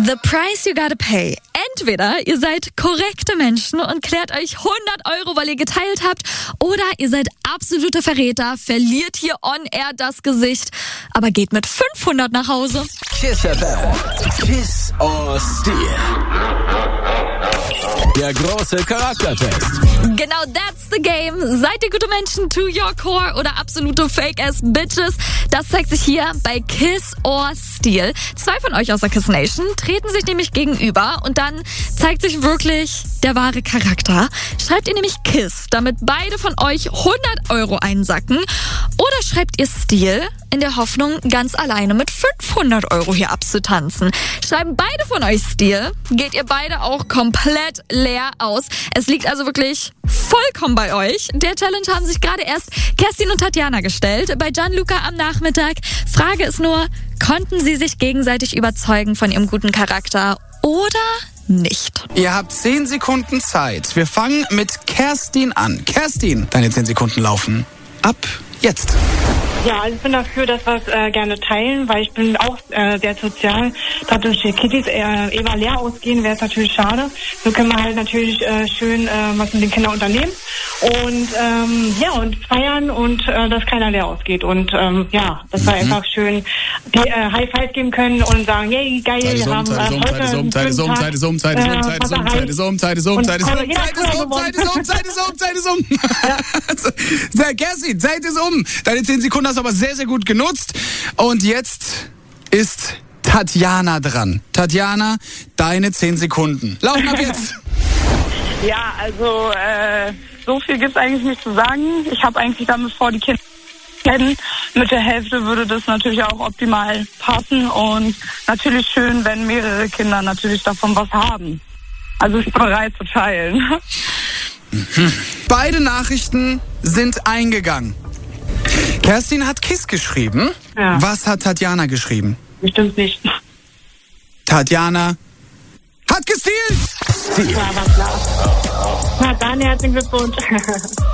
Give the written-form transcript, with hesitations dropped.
The price you gotta pay. Entweder ihr seid korrekte Menschen und klärt euch 100 €, weil ihr geteilt habt, oder ihr seid absolute Verräter, verliert hier on air das Gesicht, aber geht mit 500 nach Hause. Kiss FM. Kiss or Steal. Der große Charaktertest. Genau, that's the game. Seid ihr gute Menschen to your core oder absolute Fake-ass-Bitches? Das zeigt sich hier bei Kiss or Steal. 2 von euch aus der Kiss Nation treten sich nämlich gegenüber und dann zeigt sich wirklich der wahre Charakter. Schreibt ihr nämlich Kiss, damit beide von euch 100 € einsacken, oder schreibt ihr Steal in der Hoffnung, ganz alleine mit 500 € hier abzutanzen. Schreiben beide von euch Steal, geht ihr beide auch komplett leer aus. Es liegt also wirklich vollkommen bei euch. Der Challenge haben sich gerade erst Kerstin und Tatjana gestellt, bei Gianluca am Nachmittag. Frage ist nur, konnten sie sich gegenseitig überzeugen von ihrem guten Charakter oder nicht? Ihr habt 10 Sekunden Zeit. Wir fangen mit Kerstin an. Kerstin, deine 10 Sekunden laufen ab jetzt. Ja, also ich bin dafür, dass wir es gerne teilen, weil ich bin auch sehr sozial. Dadurch die Kittys immer leer ausgehen, wäre es natürlich schade. So können wir halt natürlich schön was mit den Kindern unternehmen und und feiern und dass keiner leer ausgeht. Und dass wir einfach schön die High Five geben können und sagen, yay, geil, wir haben heute Zeit ist um. Kerstin, Zeit ist um. Deine 10 Sekunden hast du aber sehr, sehr gut genutzt. Und jetzt ist Tatjana dran. Tatjana, deine 10 Sekunden. Laufen ab jetzt. Ja, also so viel gibt's eigentlich nicht zu sagen. Ich habe eigentlich damit vor, die Kinder kennen. Mit der Hälfte würde das natürlich auch optimal passen und natürlich schön, wenn mehrere Kinder natürlich davon was haben. Also ich bin bereit zu teilen. Beide Nachrichten sind eingegangen. Kerstin hat Kiss geschrieben. Ja. Was hat Tatjana geschrieben? Bestimmt nicht. Tatjana hat gestealt! Ja, war klar. Na dann, herzlichen Glückwunsch.